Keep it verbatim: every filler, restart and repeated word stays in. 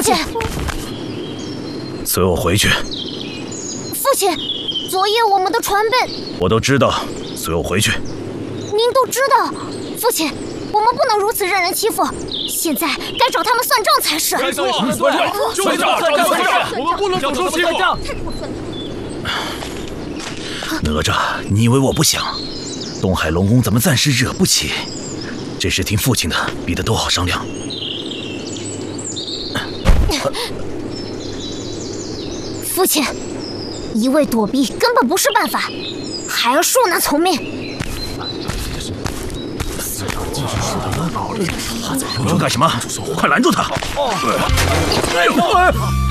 亲， 随我回去。 父亲，昨夜我们的船被…… 我都知道，随我回去。 您都知道，父亲，我们不能如此任人欺负，现在该找他们算账才是。 没错，对，就是这样，算账，我们不能总受欺负。 哪吒，你以为我不想？东海龙宫咱们暂时惹不起，这事听父亲的，比的都好商量。 父亲，一味躲避根本不是办法，孩儿恕难从命。 你说干什么？快拦住他！